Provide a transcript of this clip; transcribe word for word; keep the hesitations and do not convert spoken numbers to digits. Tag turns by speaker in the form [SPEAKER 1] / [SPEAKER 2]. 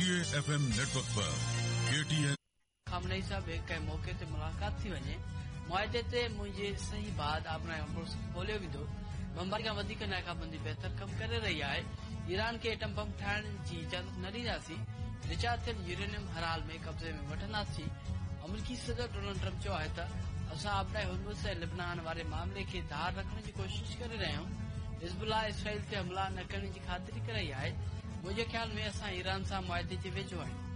[SPEAKER 1] जीए FM network पर KTN
[SPEAKER 2] Khamenei साहब एक कंहिं मौके ते मुलाक़ात थी वञे मुआहदे ते मुंहिंजे सही बाद आपना ॿोलियो वेंदो बम्बारी खां वधीक नाकाबंदी बहितर कमु करे रही आहे। ईरान खे एटम बम ठाहिण जी इजाज़त न ॾींदासीं। रिचार्ज थियल यूरेनियम हर हाल में कब्ज़े में वठंदासीं। अमरीकी सदर डोनाल्ड ट्रम्प चयो आहे त असां आबदाए हुर्मुज़ ऐं लिबनान वारे मामले खे धार रखण जी कोशिश करे रहिया आहियूं। हिज़बुल्लाह इसराइल ते हमला न करण जी ख़ातिरी कराई आहे। मुंहिंजे ख़्याल में असां ईरान सां मुआहदे जे वेझो आहियूं।